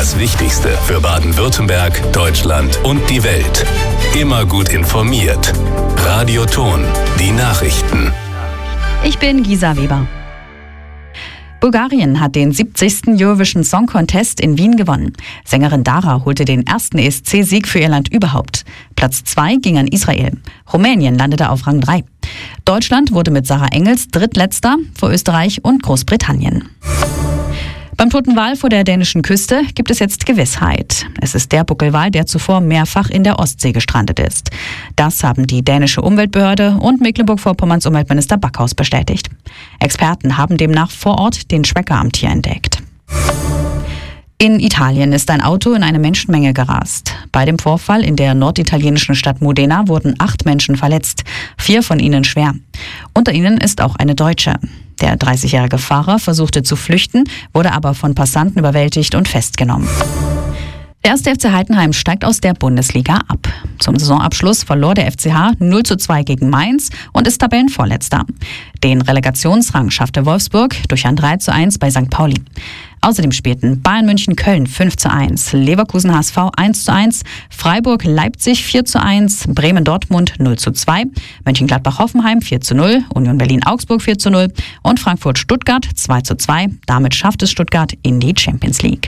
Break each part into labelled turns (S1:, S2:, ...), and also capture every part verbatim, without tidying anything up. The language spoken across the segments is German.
S1: Das Wichtigste für Baden-Württemberg, Deutschland und die Welt. Immer gut informiert. Radio Ton, die Nachrichten.
S2: Ich bin Gisa Weber. Bulgarien hat den siebzigsten Eurovision Song Contest in Wien gewonnen. Sängerin Dara holte den ersten E S C-Sieg für ihr Land überhaupt. Platz zwei ging an Israel. Rumänien landete auf Rang drei. Deutschland wurde mit Sarah Engels drittletzter vor Österreich und Großbritannien. Beim toten Wal vor der dänischen Küste gibt es jetzt Gewissheit. Es ist der Buckelwal, der zuvor mehrfach in der Ostsee gestrandet ist. Das haben die dänische Umweltbehörde und Mecklenburg-Vorpommerns Umweltminister Backhaus bestätigt. Experten haben demnach vor Ort den Schwecker am Tier entdeckt. In Italien ist ein Auto in eine Menschenmenge gerast. Bei dem Vorfall in der norditalienischen Stadt Modena wurden acht Menschen verletzt, vier von ihnen schwer. Unter ihnen ist auch eine Deutsche. Der dreißigjährige Fahrer versuchte zu flüchten, wurde aber von Passanten überwältigt und festgenommen. Der erste F C Heidenheim steigt aus der Bundesliga ab. Zum Saisonabschluss verlor der F C H null zu zwei gegen Mainz und ist Tabellenvorletzter. Den Relegationsrang schaffte Wolfsburg durch ein drei zu eins bei Sankt Pauli. Außerdem spielten Bayern München Köln fünf zu eins, Leverkusen H S V eins zu eins, Freiburg Leipzig vier zu eins, Bremen Dortmund null zu zwei, Mönchengladbach Hoffenheim vier zu null, Union Berlin Augsburg vier zu null und Frankfurt Stuttgart zwei zu zwei. Damit schafft es Stuttgart in die Champions League.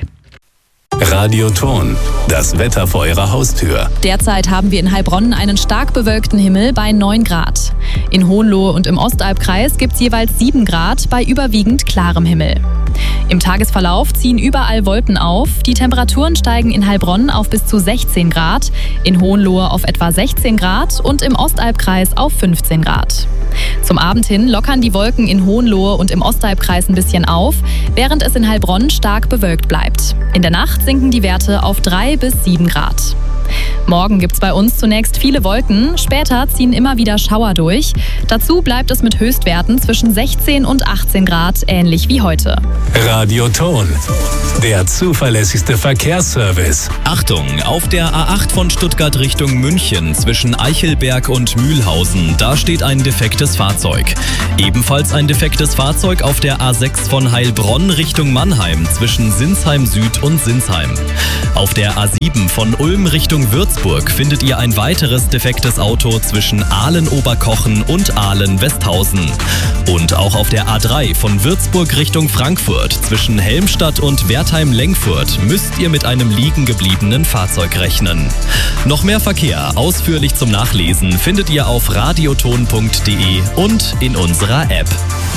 S1: Radio Ton, das Wetter vor Ihrer Haustür.
S3: Derzeit haben wir in Heilbronn einen stark bewölkten Himmel bei neun Grad. In Hohenlohe und im Ostalbkreis gibt es jeweils sieben Grad bei überwiegend klarem Himmel. Im Tagesverlauf ziehen überall Wolken auf. Die Temperaturen steigen in Heilbronn auf bis zu sechzehn Grad, in Hohenlohe auf etwa sechzehn Grad und im Ostalbkreis auf fünfzehn Grad. Zum Abend hin lockern die Wolken in Hohenlohe und im Ostalbkreis ein bisschen auf, während es in Heilbronn stark bewölkt bleibt. In der Nacht sinken die Werte auf drei bis sieben Grad. Morgen gibt es bei uns zunächst viele Wolken, später ziehen immer wieder Schauer durch. Dazu bleibt es mit Höchstwerten zwischen sechzehn und achtzehn Grad, ähnlich wie heute.
S1: Radio Ton, der zuverlässigste Verkehrsservice.
S4: Achtung, auf der A acht von Stuttgart Richtung München zwischen Eichelberg und Mühlhausen, da steht ein defektes Fahrzeug. Ebenfalls ein defektes Fahrzeug auf der A sechs von Heilbronn Richtung Mannheim zwischen Sinsheim Süd und Sinsheim. Auf der A sieben von Ulm Richtung Würzburg findet ihr ein weiteres defektes Auto zwischen Ahlen-Oberkochen und Ahlen-Westhausen. Und auch auf der A drei von Würzburg Richtung Frankfurt zwischen Helmstadt und Wertheim-Lengfurt müsst ihr mit einem liegen gebliebenen Fahrzeug rechnen. Noch mehr Verkehr ausführlich zum Nachlesen findet ihr auf radioton punkt de und in unserer App.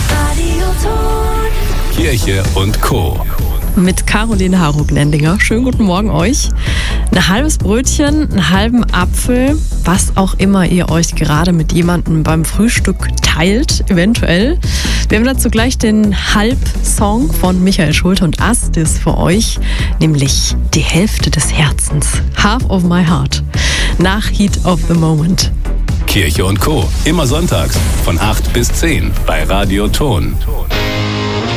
S1: Kirche und Co.
S5: Mit Caroline Harug-Nendinger. Schönen guten Morgen euch. Ein halbes Brötchen, einen halben Apfel, was auch immer ihr euch gerade mit jemandem beim Frühstück teilt, eventuell. Wir haben dazu gleich den Halb-Song von Michael Schulte und Astis für euch, nämlich Die Hälfte des Herzens. Half of my heart. Nach Heat of the Moment.
S1: Kirche und Co. Immer sonntags von acht bis zehn bei Radio Ton.